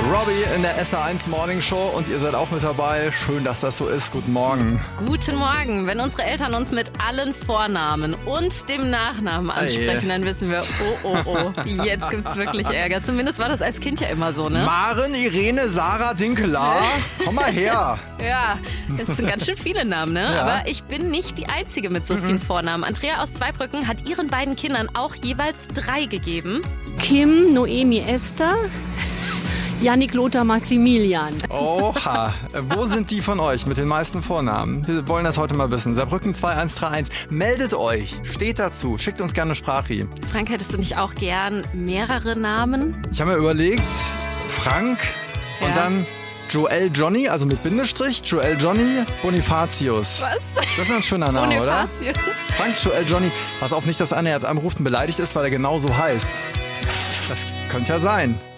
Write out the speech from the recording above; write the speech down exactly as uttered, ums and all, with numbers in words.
Robbie in der S R eins Morning Show und ihr seid auch mit dabei. Schön, dass das so ist. Guten Morgen. Guten Morgen. Wenn unsere Eltern uns mit allen Vornamen und dem Nachnamen ansprechen, dann wissen wir, oh, oh, oh, jetzt gibt's wirklich Ärger. Zumindest war das als Kind ja immer so, ne? Maren, Irene, Sarah, Dinkelar, komm mal her. Ja, das sind ganz schön viele Namen, ne? Ja. Aber ich bin nicht die Einzige mit so vielen mhm. Vornamen. Andrea aus Zweibrücken hat ihren beiden Kindern auch jeweils drei gegeben. Kim, Noemi, Esther, Yannick, Lothar, Maximilian. Oha, wo sind die von euch mit den meisten Vornamen? Wir wollen das heute mal wissen. Saarbrücken zwei eins drei eins. Meldet euch, steht dazu, schickt uns gerne eine Sprache. Frank, hättest du nicht auch gern mehrere Namen? Ich habe mir überlegt, Frank Ja. und dann Joel Johnny, also mit Bindestrich, Joel Johnny Bonifatius. Was? Das ist ein schöner Name, oder? Bonifatius. Frank Joel Johnny. Pass auf nicht, dass einer jetzt anruft und beleidigt ist, weil er genau so heißt. Das könnte ja sein.